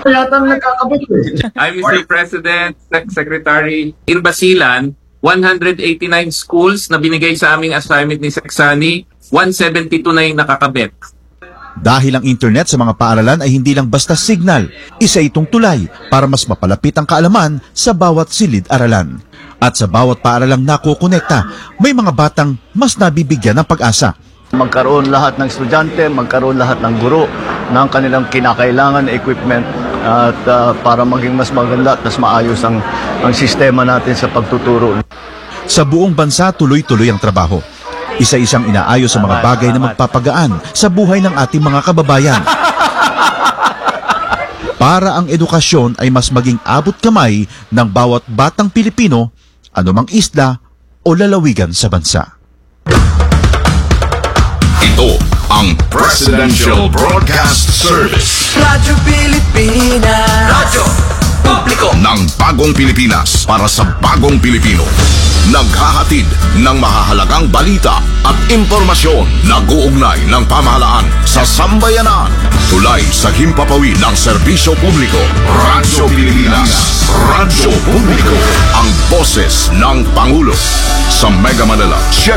yata nagkakabit eh. Mr. President, Secretary Irbasilan, 189 schools na binigay sa aming assignment ni Seksani, 172 na yung nakakabit. Dahil ang internet sa mga paaralan ay hindi lang basta signal, isa itong tulay para mas mapalapit ang kaalaman sa bawat silid-aralan. At sa bawat paaralang nakukonekta, may mga batang mas nabibigyan ng pag-asa. Magkaroon lahat ng estudyante, magkaroon lahat ng guro ng kanilang kinakailangan na equipment at para maging mas maganda at mas maayos ang sistema natin sa pagtuturo. Sa buong bansa, tuloy-tuloy ang trabaho. Isa-isang inaayos sa mga bagay na magpapagaan sa buhay ng ating mga kababayan. Para ang edukasyon ay mas maging abot kamay ng bawat batang Pilipino, anumang isla o lalawigan sa bansa. Ito ang Presidential Broadcast Service. Radyo Pilipinas. Radyo Publiko ng bagong Pilipinas para sa bagong Pilipino. Naghahatid ng mahahalagang balita at impormasyon na guugnay ng pamahalaan sa sambayanan. Tulay sa himpapawid ng serbisyo publiko. Radyo Pilipinas. Radyo Publiko. Ang boses ng Pangulo. Sa Mega Manila,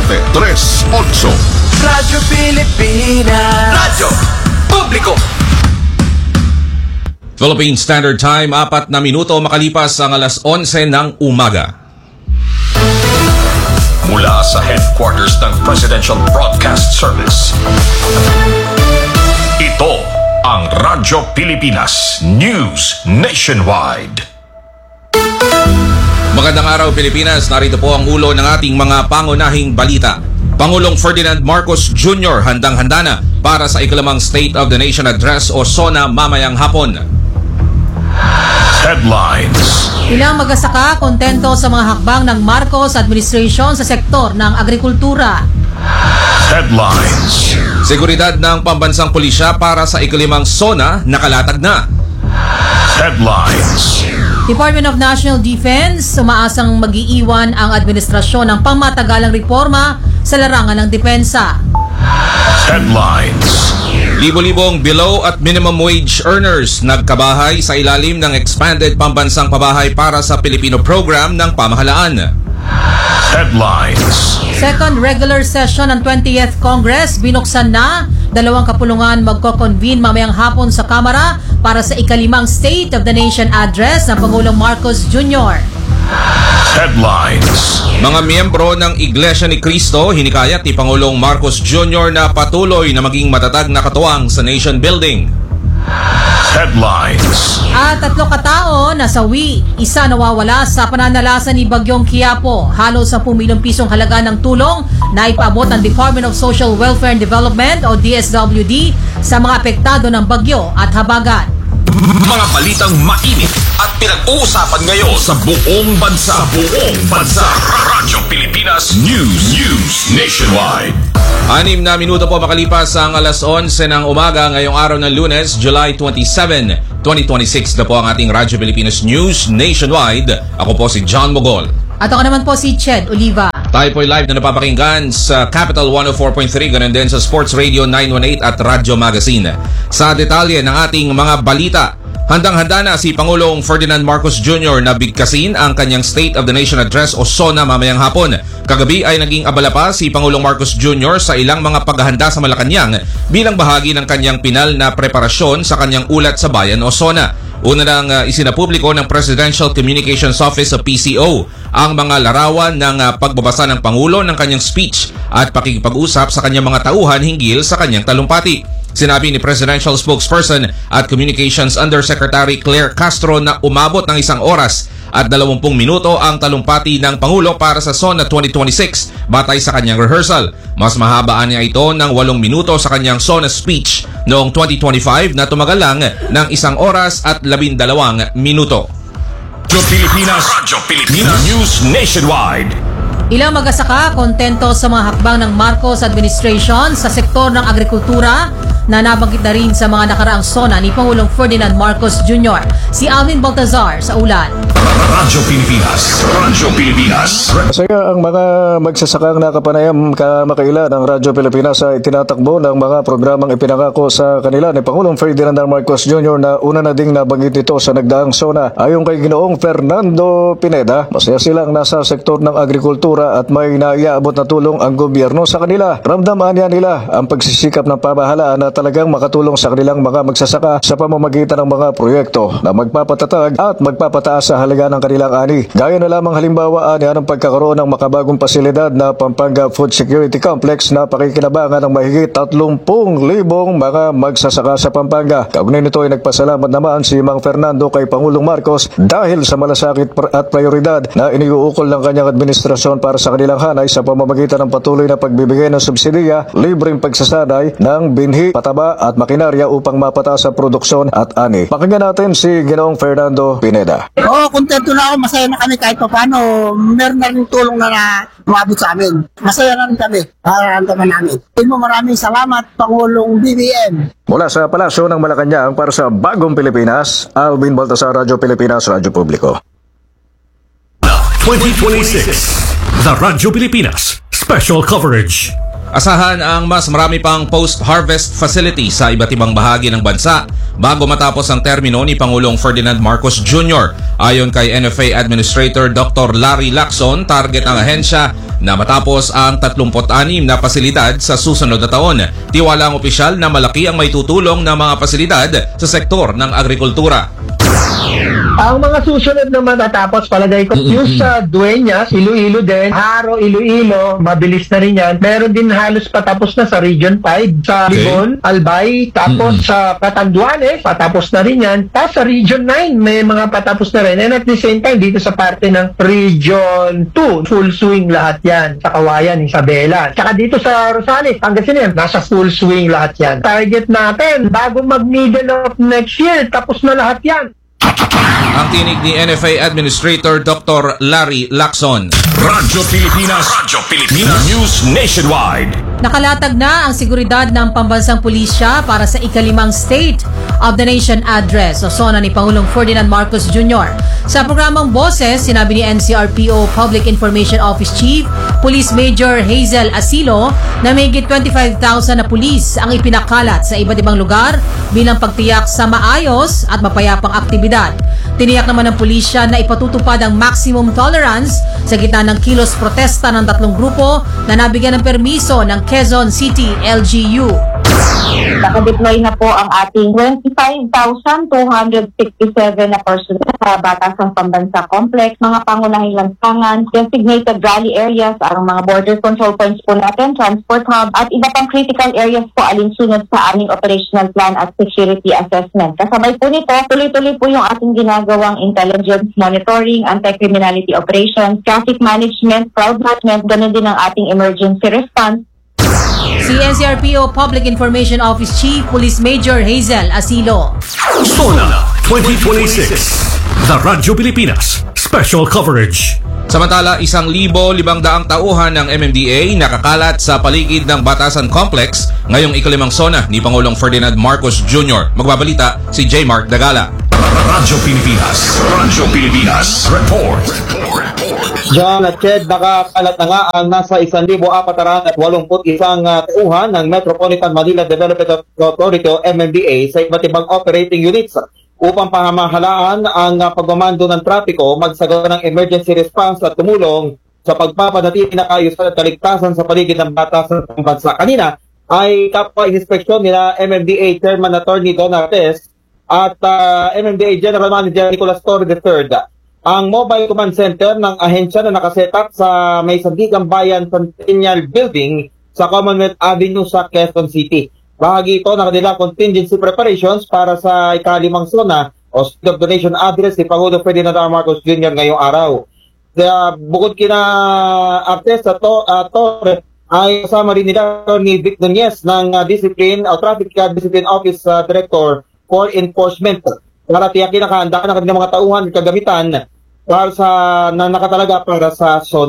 738. Radyo Pilipinas. Radyo Publiko. Philippine Standard Time, 4 na minuto makalipas ang alas 11 ng umaga. Mula sa headquarters ng Presidential Broadcast Service. Ito ang Radyo Pilipinas News Nationwide. Magandang araw Pilipinas, narito po ang ulo ng ating mga pangunahing balita. Pangulong Ferdinand Marcos Jr. handang-handa na para sa ikalimang State of the Nation Address o SONA mamayang hapon. Headlines. Ilang mag-asaka kontento sa mga hakbang ng Marcos administration sa sektor ng agrikultura. Headlines. Seguridad ng pambansang pulisya para sa ikalimang SONA nakalatag na. Headlines. Department of National Defense, umaasang mag-iiwan ang administrasyon ng pangmatagalang reforma sa larangan ng depensa. Headlines. Libo-libong below at minimum wage earners nagkabahay sa ilalim ng expanded pambansang pabahay para sa Pilipino program ng pamahalaan. Headlines. Second regular session ng 20th Congress binuksan na. 2 kapulungan magko-convene mamayang hapon sa Kamara para sa ikalimang State of the Nation Address ng Pangulong Marcos Jr. Headlines. Mga miyembro ng Iglesia ni Cristo hinikayat ni Pangulong Marcos Jr. na patuloy na maging matatag na katuwang sa nation building. Headlines. At 3 katao nasawi, 1 nawawala sa pananalasan ni Bagyong Quiapo. Halos 10 milyong pisong halaga ng tulong na ipaabot ng Department of Social Welfare and Development o DSWD sa mga apektado ng bagyo at habagat. Mga balitang mainit at pinag-uusapan ngayon sa buong bansa. Radyo Pilipinas News Nationwide. 6 na minuto po makalipas ang alas 11 ng umaga ngayong araw ng Lunes, July 27, 2026 na po ang ating Radyo Pilipinas News Nationwide. Ako po si John Mogol. At ako naman po si Ched Oliva. Tayo po live na napapakinggan sa Capital 104.3, ganun din sa Sports Radio 918 at Radyo Magazine. Sa detalye ng ating mga balita, handang-handa na si Pangulong Ferdinand Marcos Jr. na bigkasin ang kanyang State of the Nation Address o SONA mamayang hapon. Kagabi ay naging abala pa si Pangulong Marcos Jr. sa ilang mga paghahanda sa Malacanang bilang bahagi ng kanyang pinal na preparasyon sa kanyang ulat sa bayan o SONA. Una nang isinapubliko ng Presidential Communications Office o PCO ang mga larawan ng pagbabasa ng Pangulo ng kanyang speech at pakikipag-usap sa kanyang mga tauhan hinggil sa kanyang talumpati. Sinabi ni Presidential Spokesperson at Communications Undersecretary Claire Castro na umabot ng 1 oras at 20 minuto ang talumpati ng Pangulo para sa SONA 2026 batay sa kanyang rehearsal. Mas mahabaan niya ito ng 8 minuto sa kanyang SONA speech noong 2025 na tumagal lang ng 1 oras at 12 minuto. Radyo Pilipinas News Nationwide. Ilang mag-asaka kontento sa mga hakbang ng Marcos administration sa sektor ng agrikultura na nabanggit na rin sa mga nakaraang SONA ni Pangulong Ferdinand Marcos Jr. Si Alvin Baltazar sa ulan. Radyo Pilipinas. Radyo Pilipinas. Masaya ang mga magsasakang nakapanayam kamakailan ng Radyo Pilipinas ay tinatakbo ng mga programang ipinangako sa kanila ni Pangulong Ferdinand Marcos Jr. na una na ding nabanggit ito sa nagdaang SONA. Ayon kay Ginoong Fernando Pineda, masaya silang nasa sektor ng agrikultura at may naiaabot na tulong ang gobyerno sa kanila. Ramdaman nila ang pagsisikap ng pamahalaan na talagang makatulong sa kanilang mga magsasaka sa pamamagitan ng mga proyekto na magpapatatag at magpapataas sa halaga ng kanilang ani. Gaya na lamang halimbawa ng pagkakaroon ng makabagong pasilidad na Pampanga Food Security Complex na pakikinabangan ng mahigit 30,000 mga magsasaka sa Pampanga. Kaugnay nito ay nagpasalamat naman si Mang Fernando kay Pangulong Marcos dahil sa malasakit at prioridad na iniuukol ng kanyang administrasyon para sa kanilang hanay sa pamamagitan ng patuloy na pagbibigay ng subsidiya, libreng pagsasanay ng binhi, pataba at makinarya upang mapataas ang produksyon at ani. Pakinggan natin si Ginoong Fernando Pineda. Kontento na ako, masaya na kami kahit paano. Meron na rin tulong na umabot sa amin. Masaya na rin kami. Nararamdaman namin. Maraming salamat, Pangulong BBM. Mula sa Palasyo ng Malacanang para sa Bagong Pilipinas, Alvin Baltazar, Radyo Pilipinas, Radyo Publiko. 2026, The Radyo Pilipinas Special Coverage. Asahan ang mas marami pang post-harvest facility sa iba't ibang bahagi ng bansa bago matapos ang termino ni Pangulong Ferdinand Marcos Jr. Ayon kay NFA Administrator Dr. Larry Lacson, target ng ahensya na matapos ang 36 na pasilidad sa susunod na taon. Tiwala ang opisyal na malaki ang may tutulong na mga pasilidad sa sektor ng agrikultura. Ang mga susunod na matatapos, palagay ko, yung sa Dueñas, Iloilo din, Haro, Iloilo, mabilis na rin yan. Meron din halos patapos na sa Region 5, sa Libon, Albay, tapos sa Catanduanes, patapos na rin yan. Tapos sa Region 9, may mga patapos na rin. And at the same time, dito sa parte ng Region 2, full swing lahat yan. Sa Kawayan, Isabela. Tsaka dito sa Rosales, Pangasinan, nasa full swing lahat yan. Target natin, bago mag-middle of next year, tapos na lahat yan. Ang tinig ni NFA Administrator Dr. Larry Lacson. Radyo Pilipinas. Radyo Pilipinas. News Nationwide. Nakalatag na ang seguridad ng pambansang pulisya para sa ika-5 State of the Nation Address o SONA ni Pangulong Ferdinand Marcos Jr. Sa programang Boses, sinabi ni NCRPO Public Information Office Chief Police Major Hazel Asilo na may higit 25,000 na pulis ang ipinakalat sa iba't ibang lugar bilang pagtiyak sa maayos at mapayapang aktibidad. Tiniyak naman ng pulisya na ipatutupad ang maximum tolerance sa gitna ng kilos protesta ng 3 grupo na nabigyan ng permiso ng Quezon City LGU. Nakadeploy na po ang ating 25,267 na personnel sa Batasang Pambansa Complex, mga pangunahing lansangan, designated rally areas, ang mga border control points po natin, transport hub, at iba pang critical areas po alinsunod sa aming operational plan at security assessment. Kasabay po nito, tuloy-tuloy po yung ating ginagawang intelligence monitoring, anti-criminality operations, traffic management, crowd management, ganun din ang ating emergency response. Si NCRPO Public Information Office Chief Police Major Hazel Asilo. SONA 2026, The Radyo Pilipinas Special Coverage. Samantala, 1,500 tauhan ng MMDA nakakalat sa paligid ng Batasan Complex ngayong ika-5 SONA ni Pangulong Ferdinand Marcos Jr. Magbabalita si J. Mark Dagala. Radyo Pilipinas. Radyo Pilipinas. Report. John at Ched, nakakalat na nga ang nasa 1,481 tauhan ng Metropolitan Manila Development Authority o MMDA sa iba't ibang operating units upang pamahalaan ang pagmamando ng trapiko, magsagawa ng emergency response at tumulong sa pagpapanatili ng kaayusan at kaligtasan sa paligid ng Batasan ng bansa. Kanina ay kapwa-inspeksyon nila MMDA Chairman Attorney Don Artes at MMDA General Manager Nicolas Torre III. Ang mobile command center ng ahensya na nakasetup sa may Sandigan Bayan Centennial Building sa Commonwealth Avenue sa Quezon City. Bahagi ito ng kanilang contingency preparations para sa ika-5 SONA o State of the Nation Address ni Pangulo Ferdinand Marcos Jr. ngayong araw. Bukod kina Artes at Torre, ay kasama rin nila ni Vic Nunez ng Discipline o Traffic Discipline Office Director for Enforcement para tiyakin ang kahandaan ng kanilang mga tauhan at kagamitan para sa nakatalaga para sa SONA.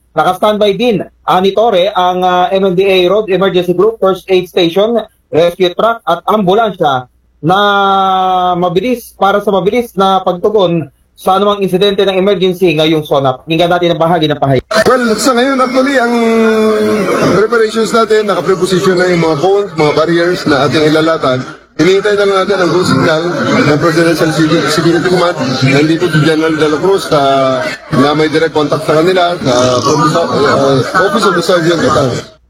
Naka-standby din ni Torre ang MMDA Road Emergency Group, First Aid Station, Rescue Truck at ambulansya na mabilis na pagtugon sa anumang insidente ng emergency ngayong zona. Pakinggan natin ang bahagi ng pahayag. Well, sa ngayon actually ang preparations natin, naka-preposition na yung mga cones, mga barriers na ating ilalatag. Hinihintay lang natin ang go signal ng Presidential Security Command. Nandito si General De La Cruz na may direct contact sa kanila sa Office of the Sergeant at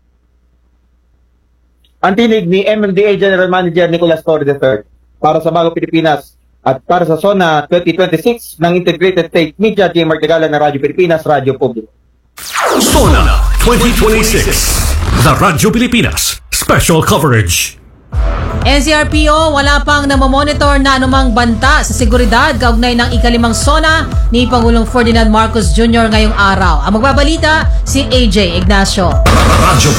Ang tinig ni MMDA General Manager Nicolas Torre III para sa Bagong Pilipinas at para sa Zona 2026 ng Integrated State Media, J. Mark Dagala ng Radyo Pilipinas, Radyo Publiko. Zona 2026, The Radyo Pilipinas Special Coverage. NCRPO wala pang namomonitor na anumang banta sa seguridad kaugnay ng ikalimang zona ni Pangulong Ferdinand Marcos Jr. ngayong araw. Ang magbabalita si AJ Ignacio. Radyo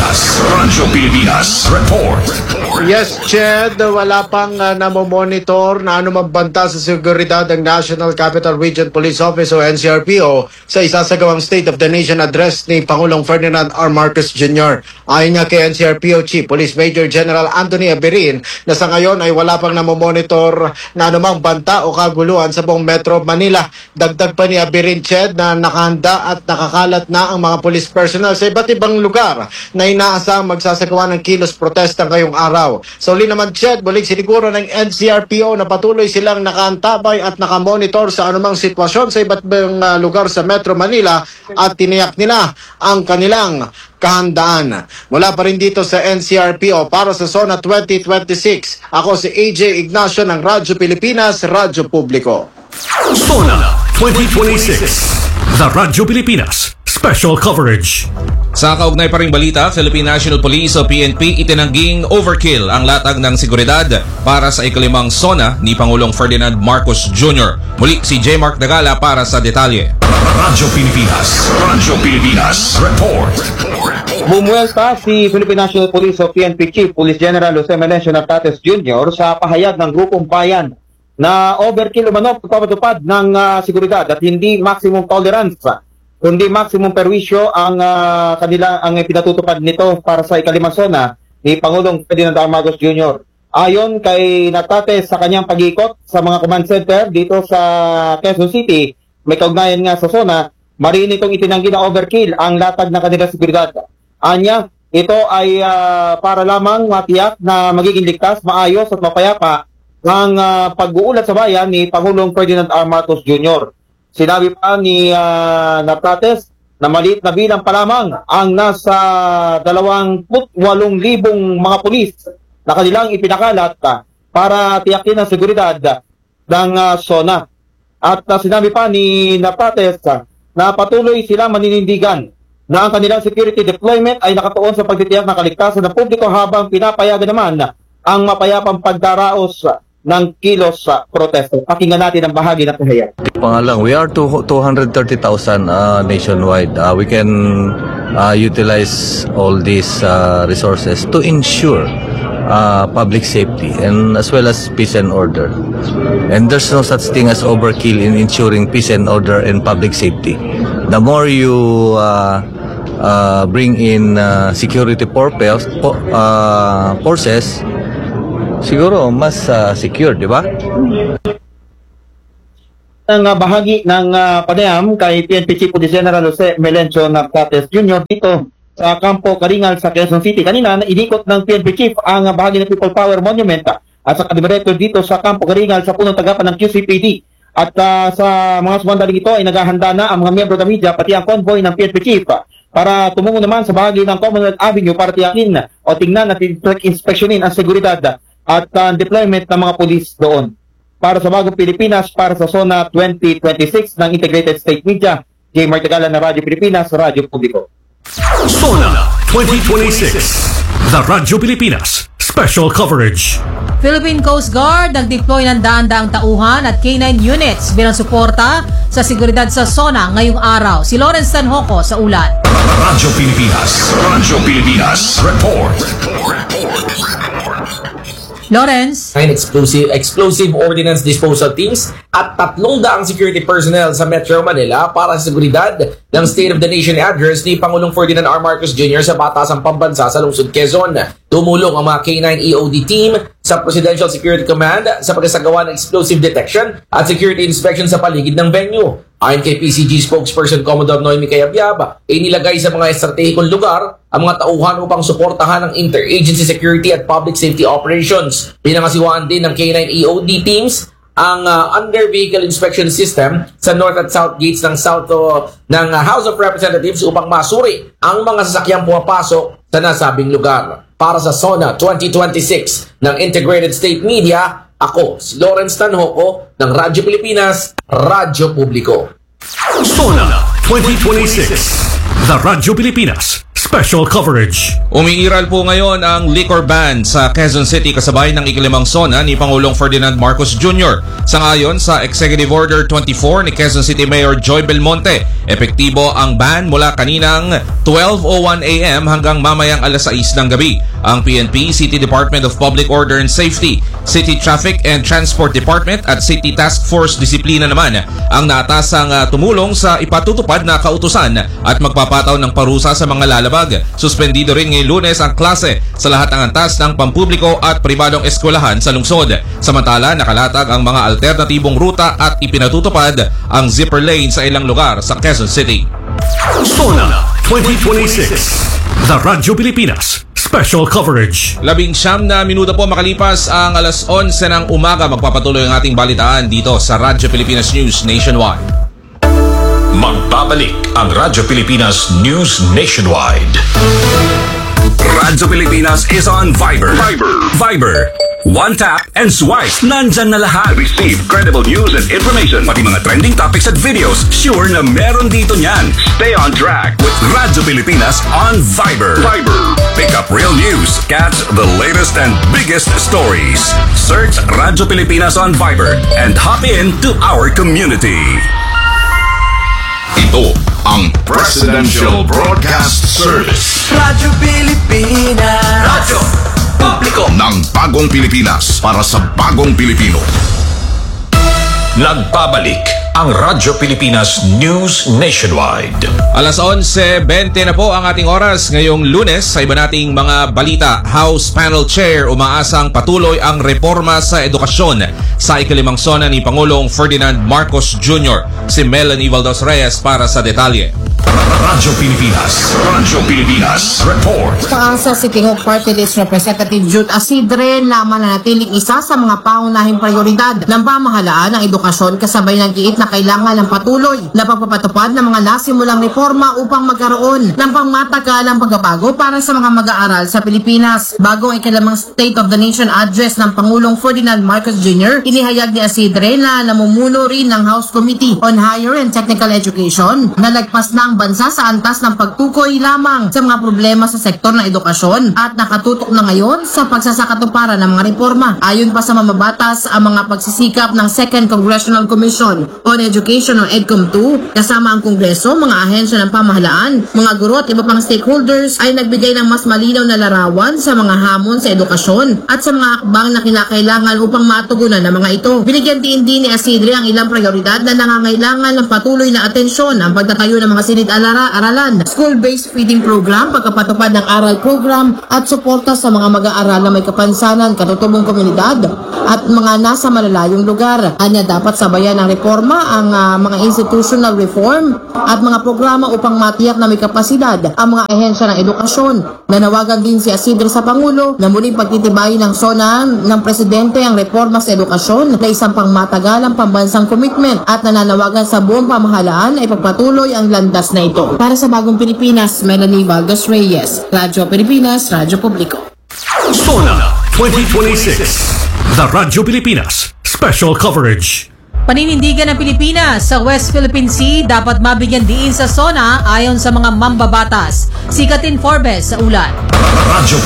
Pilipinas Report. Yes, Ched, wala pang namomonitor na anumang banta sa seguridad ng National Capital Region Police Office o NCRPO sa isasagawang State of the Nation address ni Pangulong Ferdinand R. Marcos Jr. Ayon niya kay NCRPO Chief Police Major General Anthony Aberin na sa ngayon ay wala pang namomonitor na anumang banta o kaguluhan sa buong Metro Manila. Dagdag pa ni Aberin, Ched, na nakahanda at nakakalat na ang mga police personnel sa iba't ibang lugar na inaasang magsasagawa ng kilos protesta ngayong araw. Sa uli naman, Ched, bulig siniguro ng NCRPO na patuloy silang nakaantabay at nakamonitor sa anumang sitwasyon sa iba't ibang lugar sa Metro Manila at tiniyak nila ang kanilang kahandaan. Mula pa rin dito sa NCRPO para sa Zona 2026, ako si AJ Ignacio ng Radyo Pilipinas, Radyo Publiko. Zona 2026, The Radyo Pilipinas Special Coverage. Sa kaugnay pa ring balita, Philippine National Police o PNP itinangging overkill ang latag ng seguridad para sa ikalimang zona ni Pangulong Ferdinand Marcos Jr. Muli si J. Mark Dagala para sa detalye. Radyo Pilipinas Report. Bumuelta si Philippine National Police o PNP Chief Police General Jose Melencio Nartates Jr. sa pahayag ng Grupong Bayan na overkill umano pagpapatupad ng seguridad at hindi maximum tolerance kundi maximum perwisyo ang pinatutupad nito para sa ikalimang zona ni Pangulong Ferdinand R. Marcos Jr. Ayon kay Nartates sa kanyang pag-ikot sa mga command center dito sa Quezon City, may kaugnayan nga sa zona, marin itong itinanggi na overkill ang latag ng kanilang seguridad. Anya, ito ay para lamang matiyak na magiging ligtas, maayos at mapayapa ang pag-uulat sa bayan ni Pangulong Ferdinand R. Marcos Jr. Sinabi pa ni Nartates na maliit na bilang pa lamang ang nasa 28,000 mga pulis na kanilang ipinakalat para tiyakin ang seguridad ng zona. At sinabi pa ni Nartates na patuloy silang maninindigan na ang kanilang security deployment ay nakatuon sa pagtitiyak ng kaligtasan ng publiko habang pinapayagan naman ang mapayapang pagdaraos ng kilos sa protesto. Pakinggan natin ang bahagi ng pahayag. Pangalang, we are 230,000 nationwide. We can utilize all these resources to ensure public safety and as well as peace and order. And there's no such thing as overkill in ensuring peace and order and public safety. The more you bring in security forces, siguro mas secure, di ba? Ang bahagi ng panayam kay PNP Chief Police General Jose Melencio Nartates Jr. dito sa Campo Karingal sa Quezon City. Kanina, inikot ng PNP Chief ang bahagi ng People Power Monument at sa kadirektor dito sa Campo Karingal sa punong tagapan ng QCPD. At sa mga sumandaling ito ay naghahanda na ang mga miyembro ng media pati ang convoy ng PNP Chief para tumungo naman sa bahagi ng Commonwealth Avenue para tiyakin o tingnan at inspeksyonin ang seguridad at deployment ng mga pulis doon. Para sa Bagong Pilipinas, para sa Zona 2026 ng Integrated State Media, J. Mark Dagala ng Radyo Pilipinas, Radyo Publiko. Zona 2026, The Radyo Pilipinas Special Coverage. Philippine Coast Guard nag-deploy ng daan-daang tauhan at K9 units bilang suporta sa seguridad sa zona ngayong araw. Si Lawrence Sanjoco sa ulat. Radyo Pilipinas Report. Lawrence. 9 explosive ordnance disposal teams at 300 security personnel sa Metro Manila para sa seguridad ng State of the Nation address ni Pangulong Ferdinand R. Marcos Jr. sa Batasang Pambansa sa Lungsod Quezon. Tumulong ang mga K9 EOD team sa Presidential Security Command sa pagsasagawa ng explosive detection at security inspection sa paligid ng venue. Ayon kay PCG spokesperson Commodore Noemi Cayabyab, inilagay sa mga estratehikong lugar ang mga tauhan upang suportahan ang interagency security at public safety operations. Pinangasiwaan din ng K9 EOD teams ang under-vehicle inspection system sa north at south gates ng ng House of Representatives upang masuri ang mga sasakyang pumapasok sa nasabing lugar. Para sa SONA 2026 ng Integrated State Media, ako si Lawrence Tanhoco ng Radyo Pilipinas, Radyo Publiko. SONA 2026, The Radyo Pilipinas Special Coverage. Umiiral po ngayon ang liquor ban sa Quezon City kasabay ng ikalimang SONA ni Pangulong Ferdinand Marcos Jr. Sangayon sa Executive Order 24 ni Quezon City Mayor Joy Belmonte, epektibo ang ban mula kaninang 12:01 a.m. hanggang mamayang alas 6 ng gabi. Ang PNP, City Department of Public Order and Safety, City Traffic and Transport Department at City Task Force Disiplina naman ang naatasang tumulong sa ipatutupad na kautusan at magpapataw ng parusa sa mga lalabag. Suspendido rin ngayong Lunes ang klase sa lahat ng antas ng pampubliko at pribadong eskwelahan sa lungsod. Samantala, nakalatag ang mga alternatibong ruta at ipinatutupad ang zipper lane sa ilang lugar sa Quezon City. SONA 2026, The Radyo Pilipinas Special Coverage. 19 na minuto po makalipas ang alas 11 ng umaga. Magpapatuloy ang ating balitaan dito sa Radyo Pilipinas News Nationwide. Magbabalik ang Radyo Pilipinas News Nationwide. Radyo Pilipinas is on Viber. Viber. One tap and swipe. Nandyan na lahat. Receive credible news and information. Pati mga trending topics at videos. Sure na meron dito niyan. Stay on track with Radyo Pilipinas on Viber. Pick up real news. Catch the latest and biggest stories. Search Radyo Pilipinas on Viber and hop in to our community. Ito ang Presidential Broadcast Service. Radyo Pilipinas. Radyo Publiko ng bagong Pilipinas para sa bagong Pilipino. Nagbabalik ang Radyo Pilipinas News Nationwide. Alas 11:20 na po ang ating oras ngayong Lunes. Sa iba nating mga balita, House Panel Chair umaasang patuloy ang reforma sa edukasyon sa ikalimang SONA ni Pangulong Ferdinand Marcos Jr. Si Melanie Valdos Reyes para sa detalye. Radyo Pilipinas Report. Sa City Hall Party List Representative Jude Asidre na mananatiling isa sa mga pangunahing prioridad ng pamahalaan ng edukasyon kasabay ng giit na kailangan ng patuloy na pagpapatupad ng mga nasimulang reforma upang magkaroon ng pangmatagalang pagbabago para sa mga mag-aaral sa Pilipinas. Bago ang ikalimang State of the Nation address ng Pangulong Ferdinand Marcos Jr., inihayag ni Asidre na namumuno rin ng House Committee on Higher and Technical Education na lagpas na ang bansa sa antas ng pagtukoy lamang sa mga problema sa sektor ng edukasyon at nakatutok na ngayon sa pagsasakatuparan ng mga reforma. Ayon pa sa mamabatas, ang mga pagsisikap ng Second Congressional Commission on Education o EDCOM2 kasama ang Kongreso, mga ahensya ng pamahalaan, mga guro at iba pang stakeholders ay nagbigay ng mas malinaw na larawan sa mga hamon sa edukasyon at sa mga hakbang na kinakailangan upang matugunan ng mga ito. Binigyan din ni Asidre ang ilang prioridad na nangangailangan ng patuloy na atensyon ang pagtatayo ng mga silid-aralan, school-based feeding program, pagkapatupad ng aral program at suporta sa mga mag-aaral na may kapansanan, katutubong komunidad at mga nasa malalayong lugar. Anya dapat sabayan ng reforma ang mga institutional reform at mga programa upang matiyak na may kapasidad ang mga ahensya ng edukasyon. Nanawagan din si Asidre sa Pangulo na muling pagtitibayin ng SONA ng Presidente ang reforma sa edukasyon na isang pangmatagalang pambansang commitment at nananawagan sa buong pamahalaan ay pagpatuloy ang landas na ito. Para sa bagong Pilipinas, Melanie Valdos Reyes, Radyo Pilipinas, Radyo Publiko. SONA 2026, The Radyo Pilipinas Special Coverage. Paninindigan ng Pilipinas sa West Philippine Sea dapat mabigyan diin sa SONA ayon sa mga mambabatas. Si Katin Forbes sa ulat. Radyo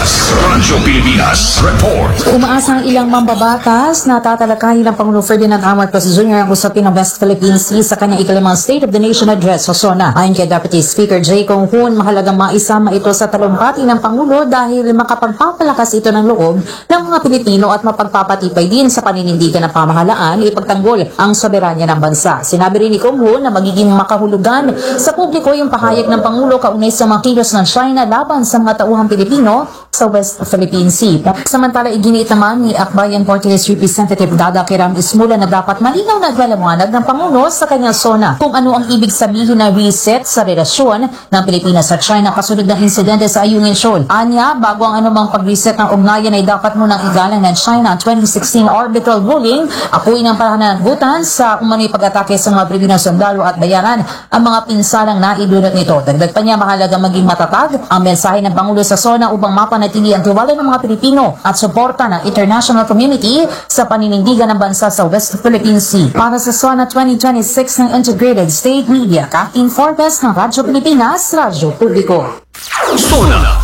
Pilipinas Report. Umaasa ang ilang mambabatas na tatalakayin ng Pangulong Ferdinand R. Marcos Jr. ang usapin ng West Philippine Sea sa kanyang ikalimang State of the Nation Address sa SONA. Ayon kay Deputy Speaker J. Kong Hoon, mahalagang maisama ito sa talumpati ng Pangulo dahil makapagpapalakas ito ng loob ng mga Pilipino at mapagpapatibay din sa paninindigan ng pamahalaan ipagtanggol ang soberanya ng bansa. Sinabi rin ni Kong Hoon na magiging makahulugan sa publiko yung pahayag ng Pangulo kaunay sa mga kilos ng China laban sa mga tauhang Pilipino sa West Philippine Sea. Samantala, iginiit naman ni Akbayan Portuguese Representative Dada Kiram Ismula na dapat malinaw na naglalamanan ng Pangulo sa kanyang SONA kung ano ang ibig sabihin na reset sa relasyon ng Pilipinas at China kasunod ng insidente sa Ayungin Shoal. Anya, bago ang anumang pag-reset ng ugnayan ay dapat munang igalang ng China ang 2016 arbitral ruling, apuin ang pananagutan sa umano'y pag-atake sa mga Pilipino sundalo at bayaran ang mga pinsalang naidulot nito. Dagdag pa niya, mahalaga maging matatag ang mensahe ng Pangulo sa SONA upang mapanatili ang tiwala ng mga Pilipino at suporta ng international community sa paninindigan ng bansa sa West Philippine Sea. Para sa SONA 2026 ng Integrated State Media, Katin Forbes ng Radyo Pilipinas, Radyo Publiko. SONA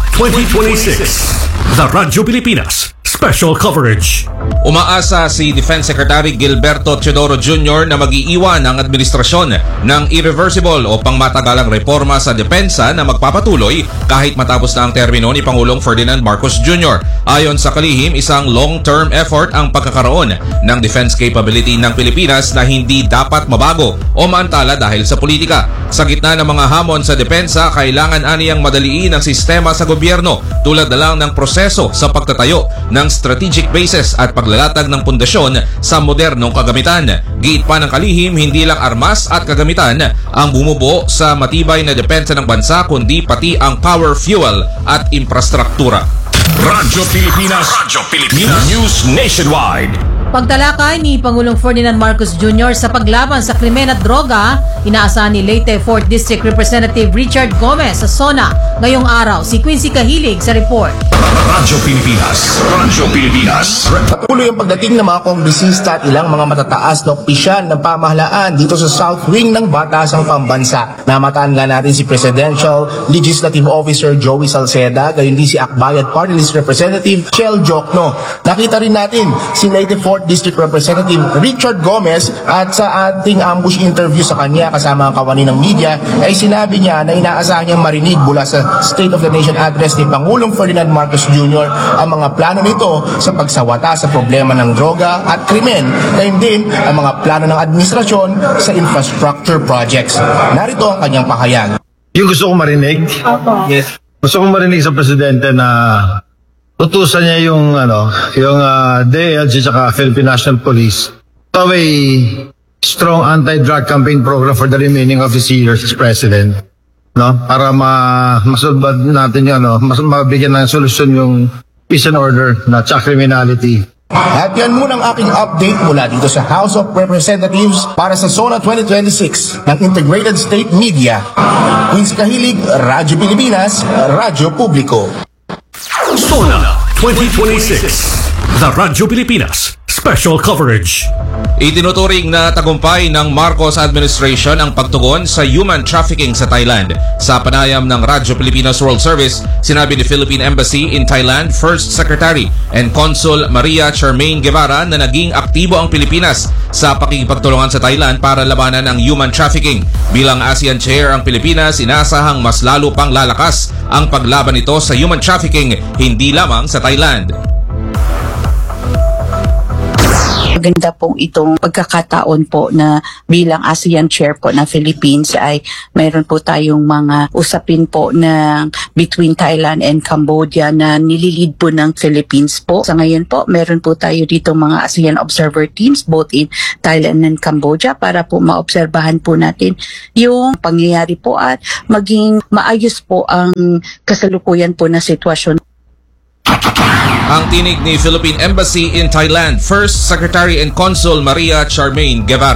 2026, The Radyo Pilipinas Special Coverage. Umaasa si Defense Secretary Gilberto Teodoro Jr. na mag-iiwan ang administrasyon ng irreversible o pangmatagalang reforma sa depensa na magpapatuloy kahit matapos na ang termino ni Pangulong Ferdinand Marcos Jr. Ayon sa kalihim, isang long-term effort ang pagkakaroon ng defense capability ng Pilipinas na hindi dapat mabago o maantala dahil sa politika. Sa gitna ng mga hamon sa depensa, kailangan aniyang madaliin ang sistema sa gobyerno tulad na lang ng proseso sa pagtatayo ng strategic bases at paglalatag ng pundasyon sa modernong kagamitan. Giit pa ng kalihim, hindi lang armas at kagamitan ang bumubuo sa matibay na depensa ng bansa kundi pati ang power, fuel at infrastruktura. Radyo Pilipinas News Nationwide. Pagtalakay ni Pangulong Ferdinand Marcos Jr. sa paglaban sa krimen at droga, inaasahan ni Leyte 4th District Representative Richard Gomez sa SONA ngayong araw. Si Quincy Kahilig sa report. Radyo Pilipinas Patuloy ang pagdating ng mga kongresista at ilang mga matataas na opisyal ng pamahalaan dito sa South Wing ng Batasang Pambansa. Namataan nga natin si Presidential Legislative Officer Joey Salceda, gayon din si Akbayan Party List Representative Chel Jokno. Nakita rin natin si Leyte 4th District Representative Richard Gomez at sa ating ambush interview sa kanya kasama ang kawani ng media ay sinabi niya na inaasahan niyang marinig mula sa State of the Nation Address ni Pangulong Ferdinand Marcos Jr. ang mga plano nito sa pagsawata sa problema ng droga at krimen, gayon din ang mga plano ng administrasyon sa infrastructure projects. Narito ang kanyang pahayag. Yung gusto kong marinig? Yes. Gusto kong marinig sa Presidente na utusan niya yung DLG at Philippine National Police to have a strong anti-drug campaign program for the remaining of his years as President. No? Para masolbad natin yun, mabigyan ng solusyon yung peace and order na criminality. At yan muna ang aking update mula dito sa House of Representatives para sa SONA 2026 ng Integrated State Media. Quincy Kahilig, Radyo Pilipinas, Radyo Publiko. SONA 2026, The Radyo Pilipinas Special Coverage. Itinuturing na tagumpay ng Marcos administration ang pagtugon sa human trafficking sa Thailand. Sa panayam ng Radyo Pilipinas World Service, sinabi ni Philippine Embassy in Thailand First Secretary and Consul Maria Charmaine Guevara na naging aktibo ang Pilipinas sa pakikipagtulungan sa Thailand para labanan ang human trafficking. Bilang ASEAN Chair ang Pilipinas, inasahang mas lalo pang lalakas ang paglaban nito sa human trafficking hindi lamang sa Thailand. Maganda pong itong pagkakataon po na bilang ASEAN Chair po na Philippines ay mayroon po tayong mga usapin po na between Thailand and Cambodia na nililid po ng Philippines po. Sa ngayon po, meron po tayo dito mga ASEAN observer teams both in Thailand and Cambodia para po maobserbahan po natin yung pangyayari po at maging maayos po ang kasalukuyan po na sitwasyon. Ang tinig ni Philippine Embassy in Thailand First Secretary and Consul Maria Charmaine Guevara.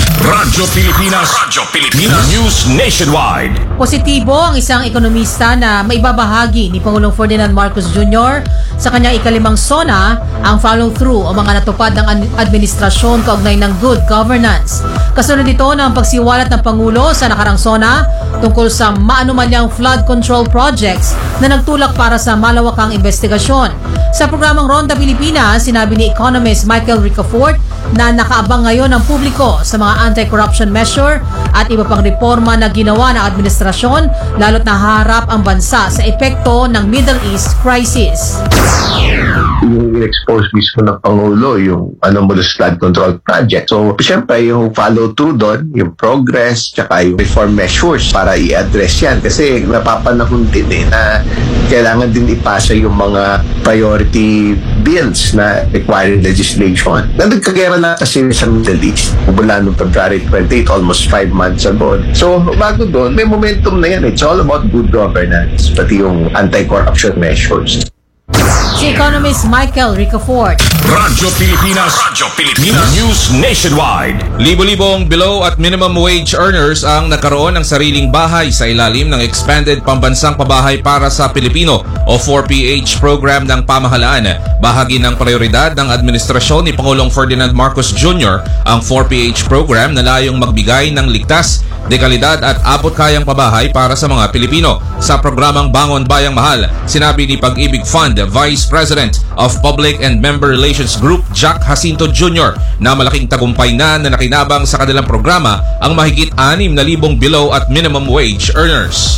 Radyo Pilipinas. News Nationwide. Positibo ang isang ekonomista na maibabahagi ni Pangulong Ferdinand Marcos Jr. sa kanyang ikalimang SONA ang follow-through o mga natupad ng administrasyon kaugnay ng good governance. Kasunod nito ng pagsiwalat ng Pangulo sa nakarang SONA tungkol sa maanumalyang flood control projects na nagtulak para sa malawakang investigasyon. Sa programang Ronda Pilipinas, sinabi ni economist Michael Ricafort na nakaabang ngayon ang publiko sa mga anti-corruption measure at iba pang reforma na ginawa ng administrasyon lalo't naharap ang bansa sa epekto ng Middle East crisis. Yung in-expose mismo ng Pangulo, yung anomalous flood control project. So, siyempre, yung follow-through doon, yung progress, tsaka yung reform measures para i-address yan. Kasi napapanahon din na kailangan din ipasa yung mga priority bills na requiring legislation. Nagkagera na kasi sa Middle East. Mula noong February 28, almost 5 months ago. So, bago doon, may momentum na yan. It's all about good governance, pati yung anti-corruption measures. Si economist Michael Ricafort. Radyo Pilipinas. News Nationwide. Libo-libong below at minimum wage earners ang nagkaroon ng sariling bahay sa ilalim ng Expanded Pambansang Pabahay para sa Pilipino o 4PH program ng pamahalaan. Bahagi ng prioridad ng administrasyon ni Pangulong Ferdinand Marcos Jr. ang 4PH program na layong magbigay ng ligtas, dekalidad at abot-kayang pabahay para sa mga Pilipino. Sa programang Bangon Bayang Mahal, sinabi ni Pag-ibig Fund Vice President of Public and Member Relations Group Jack Jacinto Jr. na malaking tagumpay na nakinabang sa kanilang programa ang mahigit 6,000 below at minimum wage earners.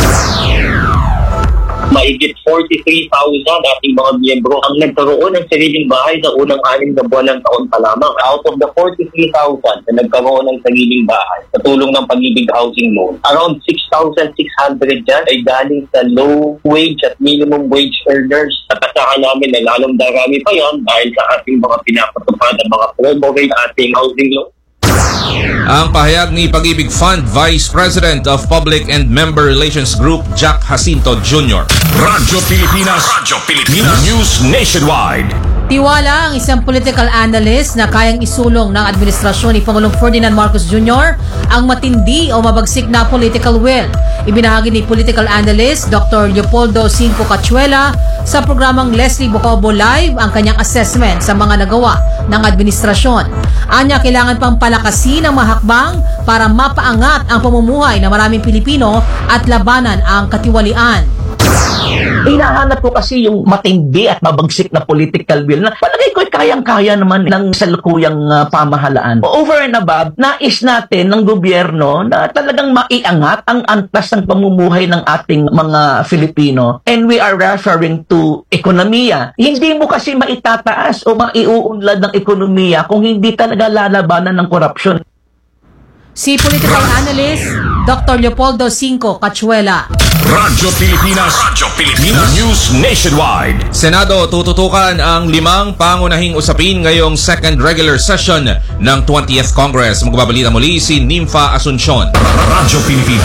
Mahigit 43,000 ating mga miyembro ang nagkaroon ng sariling bahay sa unang 6 na buwan ng taon pa lamang. Out of the 43,000 na nagkaroon ng sariling bahay sa tulong ng Pag-ibig Housing Loan, around 6,600 dyan ay galing sa low wage at minimum wage earners. At asahan namin na lalong darami pa yan dahil sa ating mga pinapatupad at mga promo rate ating housing loan. Ang pahayag ni Pag-ibig Fund Vice President of Public and Member Relations Group Jack Jacinto Jr. Radyo Pilipinas. News Nationwide. Tiwala ang isang political analyst na kayang isulong ng administrasyon ni Pangulong Ferdinand Marcos Jr. ang matindi o mabagsik na political will. Ibinahagi ni political analyst Dr. Leopoldo Cinco Cachuela sa programang Leslie Bocobo Live ang kanyang assessment sa mga nagawa ng administrasyon. Anya, kailangan pang palakasin ang mahakbang para mapaangat ang pamumuhay ng maraming Pilipino at labanan ang katiwalian. Hinahanap ko kasi yung matindi at mabagsik na political will na palagay ko kayang-kaya naman ng salukuyang pamahalaan. Over and above, nais natin ng gobyerno na talagang maiangat ang antas ng pamumuhay ng ating mga Filipino. And we are referring to ekonomiya. Hindi mo kasi maitataas o maiuunlad ng ekonomiya kung hindi talaga lalabanan ng korupsyon. Si political analyst Dr. Leopoldo Cinco Cachuela. Radyo Pilipinas. News Nationwide. Senado tututukan ang 5 pangunahing usapin ngayong second regular session ng 20th Congress. Magbabalita muli si Nympha Asuncion. Radyo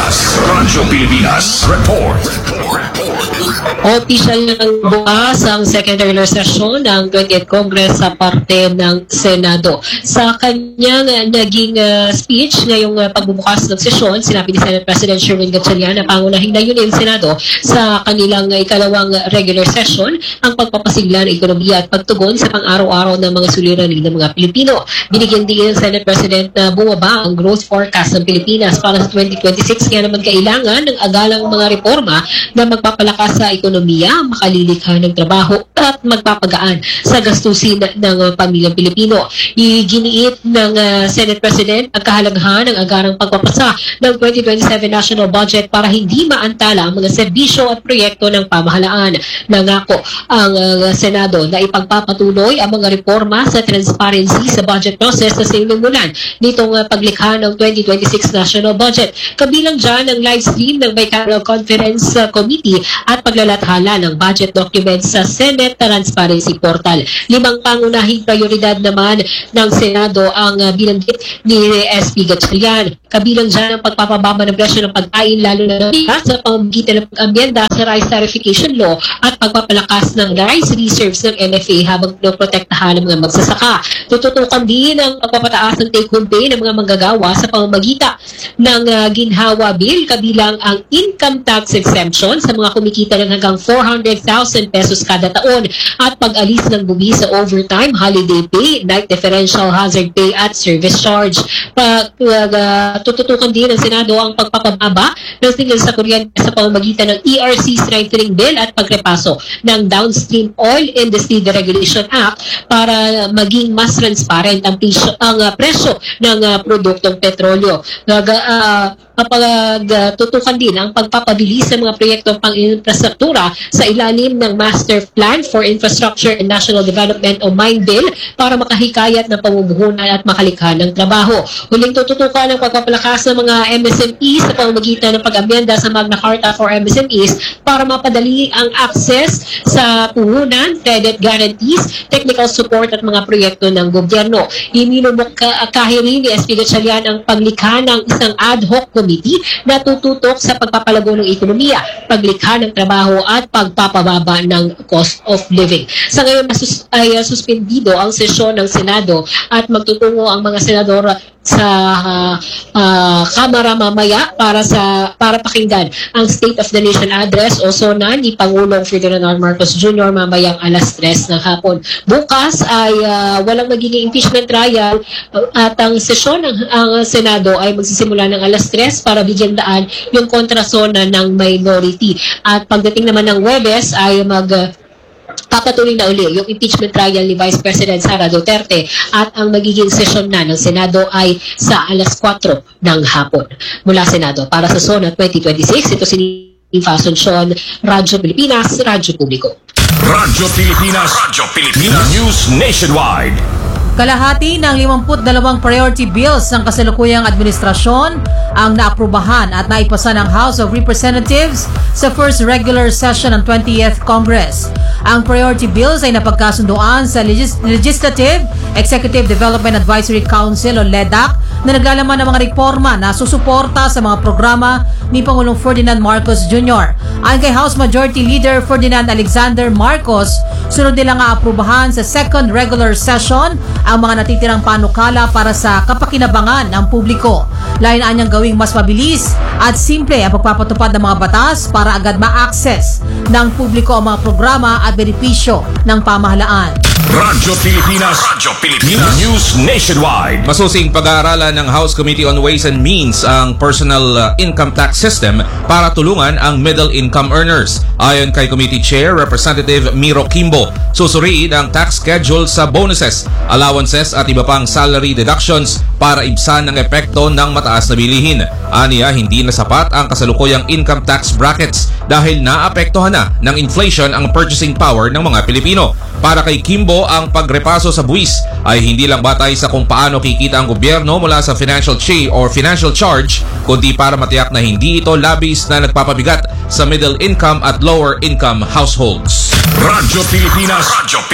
Pilipinas. Report. Official na ng bukas ang second regular session ng 20th Congress sa parte ng Senado. Sa kanyang naging speech ngayong pagbubukas ng sesyon, sinabi ni Senate President Sherwin Gatchalian na pangunahing layunin ng Senado sa kanilang ikalawang regular session ang pagpapasigla ng ekonomiya at pagtugon sa pang-araw-araw ng mga suliranin ng mga Pilipino. Binigyan din ng Senate President na bumaba ang growth forecast ng Pilipinas para sa 2026 kaya naman kailangan ng agalang mga reforma na magpapalakas sa ekonomiya, makalilikha ng trabaho at magpapagaan sa gastusin ng pamilyang Pilipino. Iginiit ng Senate President ang kahalagahan ng agarang pagpapasa ng 2027 national budget para hindi maantala ang mga serbisyo at proyekto ng pamahalaan. Nangako ang Senado na ipagpapatuloy ang mga reforma sa transparency sa budget process na sinimulan nitong paglikha ng 2026 national budget. Kabilang dyan ang live stream ng Bicameral Conference Committee at paglalathala ng budget documents sa Senate Transparency Portal. 5 pangunahing prioridad naman ng Senado ang binanggit ni SP Gatchalian. Kabilang dyan ang pagpapababa ng presyo ng pagkain, lalo na ng bigas sa pamamagitan ng pag-amyenda sa Rice Tarification Law at pagpapalakas ng rice reserves ng NFA habang pinoprotektahan ng mga magsasaka. Tututukan din ang pagpapataas ng take-home pay ng mga manggagawa sa pamamagitan ng ginhawa bill, kabilang ang income tax exemption sa mga kumikita ng hanggang 400,000 pesos kada taon at pag-alis ng buwi sa overtime, holiday pay, night differential, hazard pay at service charge. Tututukan din ng Senado ang pagpapababa ng tingil sa kuryente sa pamamagitan ng ERC Strengthening Bill at pagrepaso ng Downstream Oil Industry Deregulation Act para maging mas transparent ang presyo ng produktong petrolyo. Tutukan din ang pagpapabilis ng mga proyektong pang-infrastruktura sa ilalim ng Master Plan for Infrastructure and National Development o MIND Bill para makahikayat ng pamumuhunan at makalikha ng trabaho. Huling tututukan ang pagpapalakas ng mga MSMEs sa pamamagitan ng pag-amyenda sa Magna Carta for MSMEs para mapadali ang access sa puhunan, credit guarantees, technical support at mga proyekto ng gobyerno. Iminumukhahi rin ni SP Gatchalian ang paglikha ng isang ad hoc committee na tututok sa pagpapalago ng ekonomiya, paglikha ng trabaho at pagpapababa ng cost of living. Sa ngayon ay suspendido ang sesyon ng Senado at magtutungo ang mga senador sa Kamara mamaya para pakinggan ang State of the Nation Address o SONA ni Pangulong Ferdinand R. Marcos Jr. mamayang alas 3 ng hapon. Bukas ay walang magiging impeachment trial at ang sesyon ng Senado ay magsisimula ng alas 3 para bigyan daan yung kontrasona ng minority. At pagdating naman ng Huwebes ay papatuloy na uli yung impeachment trial ni Vice President Sara Duterte at ang magiging sesyon na ng Senado ay sa alas 4 ng hapon. Mula Senado, para sa SONA 2026, ito si Fason Sean, Radyo Pilipinas, Radyo Publiko. Radyo Pilipinas, News Nationwide. Kalahati ng 52 priority bills ng kasalukuyang administrasyon ang naaprubahan at naipasa ng House of Representatives sa first regular session ng 20th Congress. Ang priority bills ay napagkasunduan sa Legislative Executive Development Advisory Council o LEDAC na naglalaman ng mga reforma na susuporta sa mga programa ni Pangulong Ferdinand Marcos Jr. Ayon kay House Majority Leader Ferdinand Alexander Marcos, sunod nilang aaprubahan sa second regular session ang mga natitirang panukala para sa kapakinabangan ng publiko. Layon niyang gawing mas mabilis at simple ang pagpapatupad ng mga batas para agad ma-access ng publiko ang mga programa at benepisyo ng pamahalaan. Radyo Pilipinas, News Nationwide. Masusing pag-aaralan ng House Committee on Ways and Means ang personal income tax system para tulungan ang middle income earners. Ayon kay Committee Chair Representative Miro Kimbo, susuriin ang tax schedule sa bonuses, allowances at iba pang salary deductions para ibsan ang epekto ng mataas na bilihin. Aniya, hindi na sapat ang kasalukuyang income tax brackets dahil naapektuhan na ng inflation ang purchasing power ng mga Pilipino. Para kay Kimbo, ang pagrepaso sa buwis ay hindi lang batay sa kung paano kikita ang gobyerno mula sa financial charge, kundi para matiyak na hindi ito labis na nagpapabigat sa middle income at lower income households. Radyo Pilipinas,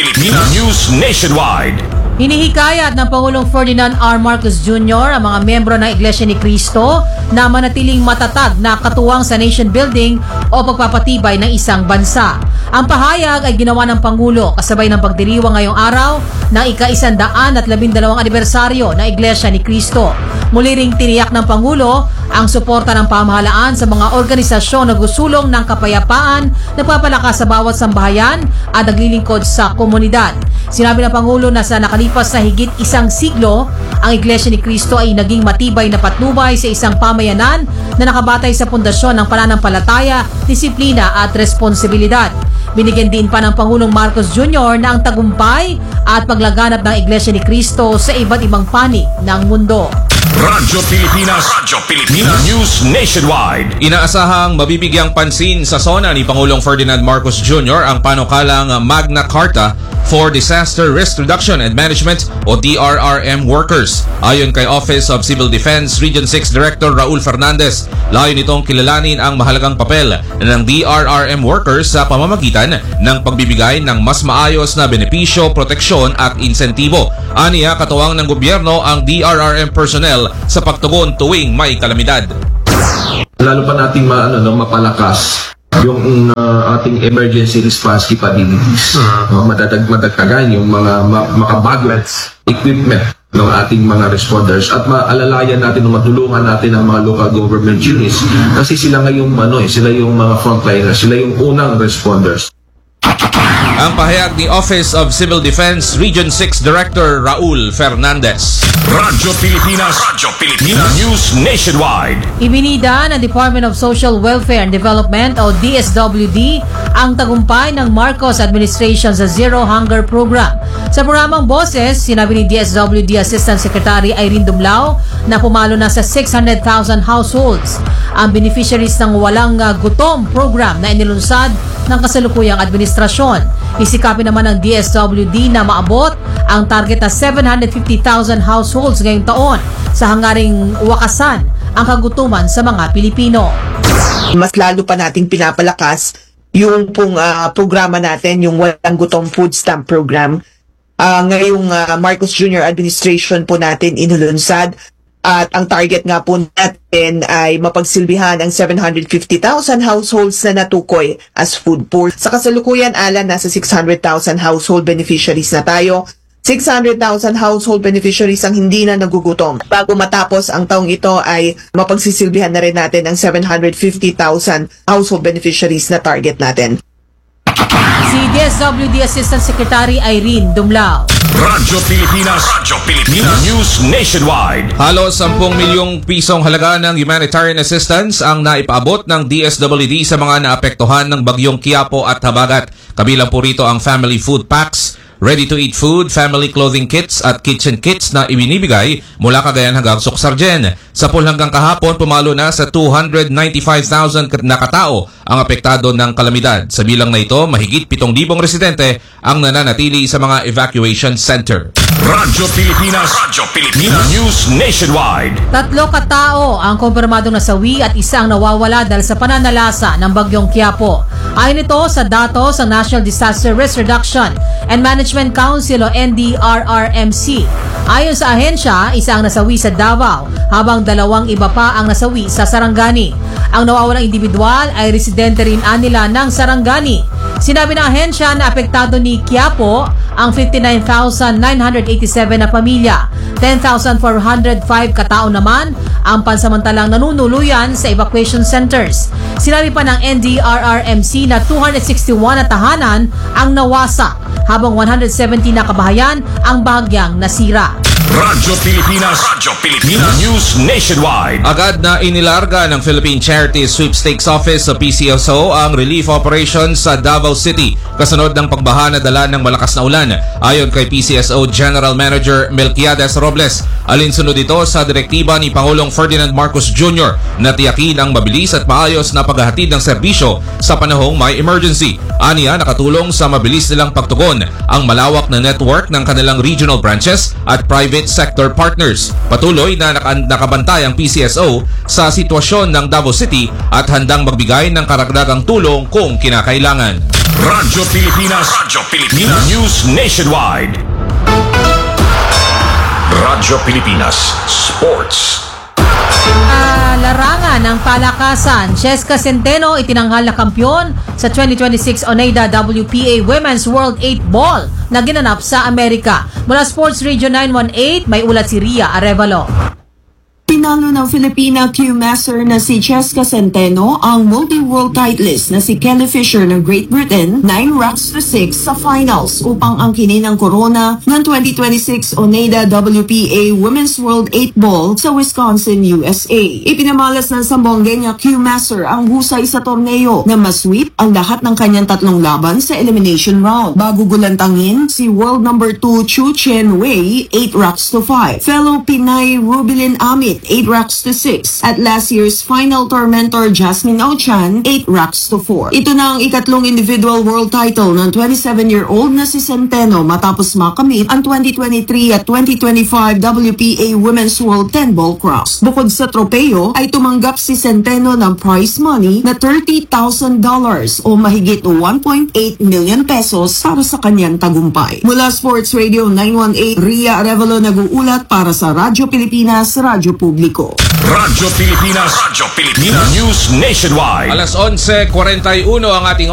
News Nationwide. Hinihikayat ng Pangulong Ferdinand R. Marcos Jr. ang mga membro ng Iglesia ni Cristo na manatiling matatag na katuwang sa nation building o pagpapatibay ng isang bansa. Ang pahayag ay ginawa ng Pangulo kasabay ng pagdiriwang ngayong araw ng ika-112 anibersaryo ng Iglesia ni Cristo. Muli ring tiniyak ng Pangulo ang suporta ng pamahalaan sa mga organisasyon na gusulong ng kapayapaan, nagpapalakas sa bawat sambahayan at naglilingkod sa komunidad. Sinabi ng Pangulo na sa nakalipas na higit isang siglo, ang Iglesia ni Cristo ay naging matibay na patnubay sa isang pamayanan na nakabatay sa pundasyon ng pananampalataya, disiplina at responsibilidad. Binigyan din pa ng Pangulong Marcos Jr. na ang tagumpay at paglaganap ng Iglesia ni Cristo sa iba't ibang panig ng mundo. Radyo Pilipinas, News Nationwide. Inaasahang mabibigyang pansin sa SONA ni Pangulong Ferdinand Marcos Jr. ang panukalang Magna Carta for Disaster Risk Reduction and Management o DRRM workers. Ayon kay Office of Civil Defense Region 6 Director Raul Fernandez, layon itong kilalanin ang mahalagang papel ng DRRM workers sa pamamagitan ng pagbibigay ng mas maayos na benepisyo, proteksyon at insentibo. Aniya, katuwang ng gobyerno ang DRRM personnel sa pagtugon tuwing may kalamidad. Lalo pa nating mapalakas yung ating emergency response capabilities. Madagdagan yung mga makabagong equipment ng ating mga responders at maalalayan natin o matulungan natin ang mga local government units kasi sila ngayong sila yung mga frontliners, sila yung unang responders. Ang pahayag ni Office of Civil Defense Region 6 Director Raul Fernandez. Radyo Pilipinas News Nationwide. Ibinida ng Department of Social Welfare and Development o DSWD ang tagumpay ng Marcos Administration sa Zero Hunger Program. Sa programang Boses, sinabi ni DSWD Assistant Secretary Irene Dumlao na pumalo na sa 600,000 households ang beneficiaries ng Walang Gutom program na inilunsad ng kasalukuyang administrasyon. Isikapin naman ng DSWD na maabot ang target na 750,000 households ngayong taon sa hangaring wakasan ang kagutuman sa mga Pilipino. Mas lalo pa nating pinapalakas yung programa natin, yung Walang Gutom Food Stamp Program. Ngayong Marcos Jr. Administration po natin inulunsad. At ang target nga po natin ay mapagsilbihan ang 750,000 households na natukoy as food poor. Sa kasalukuyan, Alan, nasa 600,000 household beneficiaries na tayo. 600,000 household beneficiaries ang hindi na nagugutom. Bago matapos ang taong ito ay mapagsisilbihan na rin natin ang 750,000 household beneficiaries na target natin. Si DSWD Assistant Secretary Irene Dumlao. Radyo Pilipinas News Nationwide. Halos 10 milyong pisong halaga ng humanitarian assistance ang naipaabot ng DSWD sa mga naapektuhan ng bagyong Quiapo at Habagat. Kabilang po rito ang family food packs, ready-to-eat food, family clothing kits at kitchen kits na ibinibigay mula Cagayan hanggang Suksargen. Sa pool hanggang kahapon, pumalo na sa 295,000 na katao ang apektado ng kalamidad. Sa bilang na ito, mahigit 7,000 residente ang nananatili sa mga evacuation center. Radyo Pilipinas News Nationwide. 3 katao ang kumpirmadong nasawi at isa ang nawawala dahil sa pananalasa ng bagyong Quiapo. Ayon ito sa datos ng National Disaster Risk Reduction and Management Council o NDRRMC. Ayon sa ahensya, isa ang nasawi sa Davao habang 2 iba pa ang nasawi sa Sarangani. Ang nawawalang individual ay residente rin nila ng Sarangani. Sinabi ng ahensya na apektado ni Quiapo ang 59,987 na pamilya. 10,405 katao naman ang pansamantalang nanunuluyan sa evacuation centers. Sinabi pa ng NDRRMC na 261 na tahanan ang nawasak habang 170 na kabahayan ang bahagyang nasira. Radyo Pilipinas News Nationwide. Agad na inilarga ng Philippine Charity Sweepstakes Office sa PCSO ang relief operation sa Davao City kasunod ng pagbaha na dala ng malakas na ulan. Ayon kay PCSO General Manager Melquiades Robles, alinsunod ito sa direktiba ni Pangulong Ferdinand Marcos Jr. na tiyakin ang mabilis at maayos na paghahatid ng serbisyo sa panahong may emergency. Aniya, nakatulong sa mabilis nilang pagtugon ang malawak na network ng kanilang regional branches at private sector partners. Patuloy na nakabantay ang PCSO sa sitwasyon ng Davao City at handang magbigay ng karagdagang tulong kung kinakailangan. Radyo Pilipinas News Nationwide. Radyo Pilipinas Sports. Larangan ng palakasan, Cheska Centeno itinanghal na kampyon sa 2026 Oneida WPA Women's World 8 Ball na ginanap sa Amerika. Mula Sports Radio 918, may ulat si Ria Arevalo. Pinalo ng Filipina Q-Master na si Cheska Centeno ang multi-world titleist na si Kelly Fisher ng Great Britain 9-6 sa finals upang angkinin ang korona ng 2026 Oneida WPA Women's World 8 Ball sa Wisconsin, USA. Ipinamalas ng Sambongenya Q-Master ang husay sa torneo na masweep ang lahat ng kanyang 3 laban sa elimination round bago gulantangin si world number 2 Chu Chen Wei 8-5. Fellow Pinay Rubilin Amit 8 racks to 6. At last year's final tormentor Jasmine Ochan, 8 racks to 4. Ito na ang ikatlong individual world title ng 27-year-old na si Centeno matapos makamit ang 2023 at 2025 WPA Women's World 10 Ball Cross. Bukod sa tropeo, ay tumanggap si Centeno ng prize money na $30,000 o mahigit 1.8 million pesos para sa kanyang tagumpay. Mula Sports Radio 918, Ria Arevalo nag-uulat para sa Radyo Pilipinas, Radyo Publiko. Radyo Pilipinas. News Nationwide. Alas 11:41 ang ating